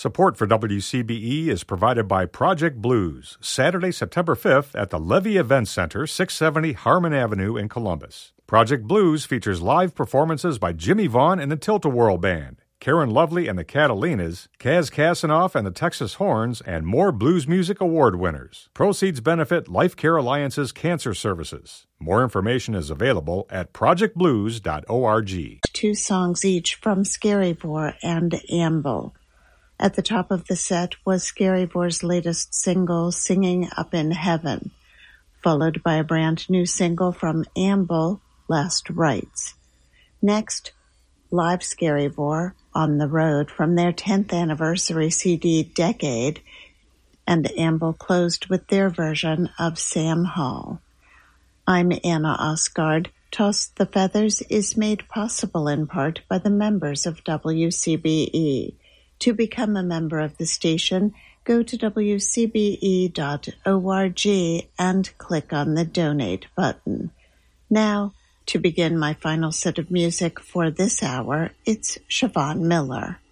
Support for WCBE is provided by Project Blues, Saturday, September 5th at the Levy Event Center, 670 Harmon Avenue in Columbus. Project Blues features live performances by Jimmy Vaughn and the Tilt-A-Whirl Band, Karen Lovely and the Catalinas, Kaz Kasanoff and the Texas Horns, and more blues music award winners. Proceeds benefit Life Care Alliance's cancer services. More information is available at projectblues.org. 2 songs each from Skerryvore and Amble. At the top of the set was Skerryvore's latest single, Singing Up in Heaven, followed by a brand new single from Amble, Last Rites. Next, live Skerryvore, On the Road, from their 10th anniversary CD, Decade, and Amble closed with their version of Sam Hall. I'm Anna Osgard. Toss the Feathers is made possible in part by the members of WCBE. To become a member of the station, go to wcbe.org and click on the Donate button. Now, to begin my final set of music for this hour, it's Siobhan Miller.